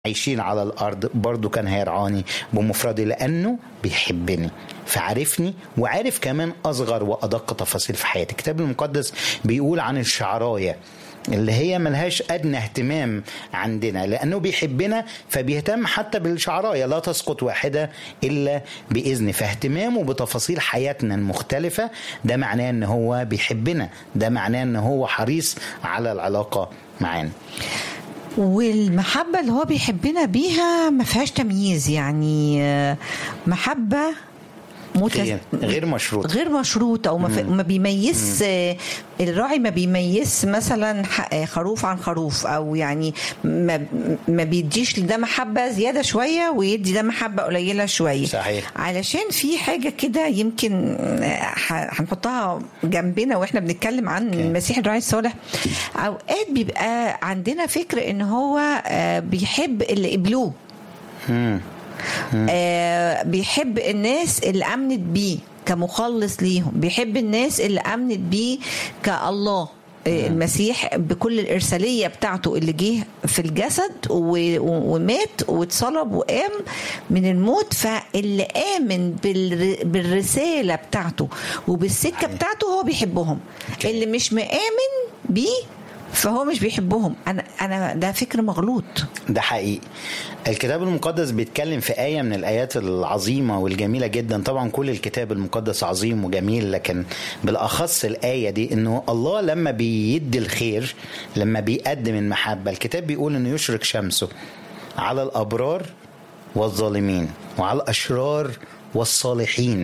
عايشين على الأرض برضو كان هيرعاني بمفردي لأنه بيحبني، فعرفني وعارف كمان أصغر وأدق تفاصيل في حياتي. الكتاب المقدس بيقول عن الشعراية اللي هي ملهاش أدنى اهتمام عندنا، لأنه بيحبنا فبيهتم حتى بالشعراية، لا تسقط واحدة إلا بإذن. فاهتمامه بتفاصيل حياتنا المختلفة ده معناه أنه هو بيحبنا، ده معناه أنه هو حريص على العلاقة معانا. والمحبة اللي هو بيحبنا بيها ما فيهاش تمييز، يعني محبة غير مشروط او ما بيميز. الراعي ما بيميز مثلا خروف عن خروف، او يعني ما بيديش لده محبة زيادة شوية ويدي ده محبة قليلة شوية. صحيح. علشان في حاجة كده يمكن هنحطها جنبنا واحنا بنتكلم عن المسيح الراعي الصالح. اوقات بيبقى عندنا فكر ان هو بيحب اللي قبلوه، بيحب الناس اللي أمنت بيه كمخلص ليهم، بيحب الناس اللي أمنت بيه كالله المسيح بكل الإرسالية بتاعته اللي جه في الجسد ومات واتصلب وقام من الموت. فاللي آمن بالرسالة بتاعته وبالسكة بتاعته هو بيحبهم. اللي مش مآمن بيه فهو مش بيحبهم. أنا ده فكر مغلوط. ده حقيقي. الكتاب المقدس بيتكلم في آية من الآيات العظيمة والجميلة جدا. طبعا كل الكتاب المقدس عظيم وجميل، لكن بالأخص الآية دي إنه الله لما بيدي الخير، لما بيقدم المحبة، الكتاب بيقول إنه يشرق شمسه على الأبرار والظالمين وعلى الأشرار والصالحين.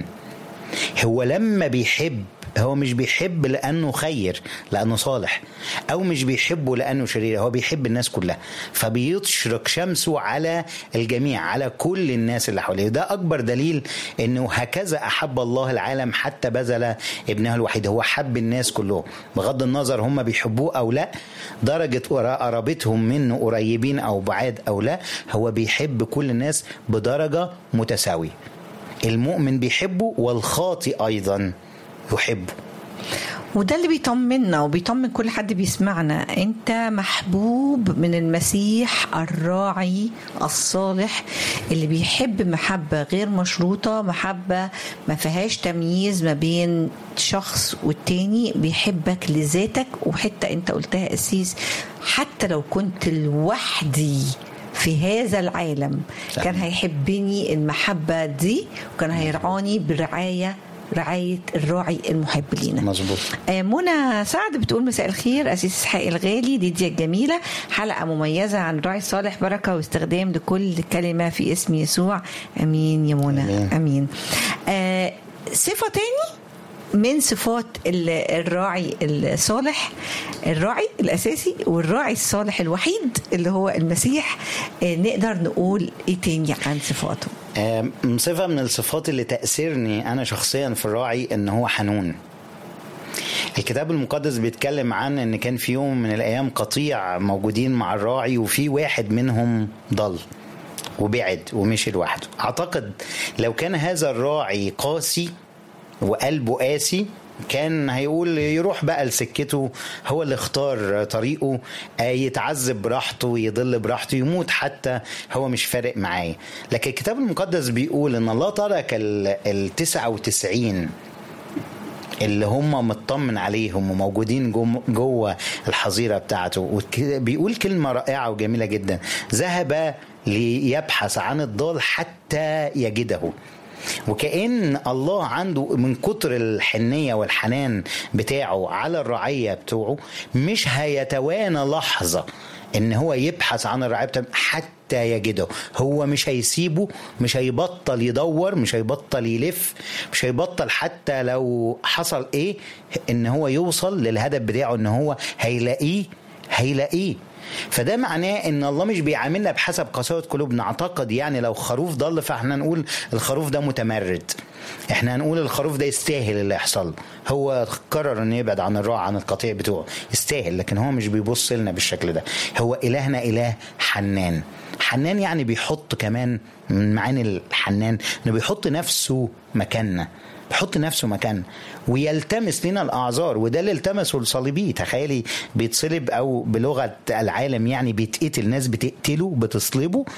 هو لما بيحب، هو مش بيحب لأنه خير لأنه صالح، أو مش بيحبه لأنه شرير، هو بيحب الناس كلها، فبيشرق شمسه على الجميع، على كل الناس اللي حواليه. ده أكبر دليل أنه هكذا أحب الله العالم حتى بذل ابنه الوحيد. هو حب الناس كلهم بغض النظر هم بيحبوه أو لا، درجة قرابتهم منه قريبين أو بعاد أو لا، هو بيحب كل الناس بدرجة متساوية. المؤمن بيحبه والخاطئ أيضا يحبه. وده اللي بيطمنا وبيطمن كل حد بيسمعنا. انت محبوب من المسيح الراعي الصالح اللي بيحب محبة غير مشروطة، محبة ما فيهاش تمييز ما بين شخص والتاني، بيحبك لذاتك. وحتى انت قلتها أسيس، حتى لو كنت لوحدي في هذا العالم كان هيحبني المحبة دي، وكان هيرعاني برعاية الراعي المحب لينا. مظبوط. منى سعد بتقول مساء الخير أسيس إسحاق الغالي، دي الجميلة، حلقة مميزة عن الراعي الصالح، بركة واستخدام لكل كلمة في اسم يسوع. أمين يا منى. أمين. صفة تاني من صفات الراعي الصالح، الراعي الأساسي والراعي الصالح الوحيد اللي هو المسيح، نقدر نقول إيه تاني عن صفاته؟ صفة من الصفات اللي تأثيرني أنا شخصيا في الراعي إن هو حنون. الكتاب المقدس بيتكلم عن إن كان في يوم من الأيام قطيع موجودين مع الراعي، وفي واحد منهم ضل وبعد ومشي لوحده. أعتقد لو كان هذا الراعي قاسي وقلبه قاسي كان هيقول يروح بقى لسكته، هو اللي اختار طريقه، يتعذب براحته، يضل براحته، يموت حتى، هو مش فارق معاه. لكن الكتاب المقدس بيقول ان الله ترك 99 اللي هم مطمن عليهم وموجودين جوه الحظيرة بتاعته. بيقول كلمة رائعة وجميلة جدا: ذهب ليبحث عن الضال حتى يجده. وكأن الله عنده من كتر الحنية والحنان بتاعه على الرعية بتوعه مش هيتوانى لحظة ان هو يبحث عن الرعية حتى يجده. هو مش هيسيبه، مش هيبطل يدور، مش هيبطل يلف، مش هيبطل حتى لو حصل ايه ان هو يوصل للهدف بتاعه، ان هو هيلاقيه. فده معناه ان الله مش بيعاملنا بحسب قساوة قلوبنا. اعتقد يعني لو خروف ضل فاحنا نقول الخروف ده متمرد، احنا هنقول الخروف ده يستاهل اللي يحصل، هو قرر ان يبعد عن الراعي عن القطيع بتوعه، يستاهل. لكن هو مش بيبص لنا بالشكل ده. هو إلهنا إله حنان، حنان يعني بيحط كمان من معاني الحنان انه بيحط نفسه مكاننا، بيحط نفسه مكان ويلتمس لنا الأعذار. وده اللي التمسه الصليبي. تخيلي بيتصلب، أو بلغة العالم يعني بيتقتل، ناس بتقتله بتصلبه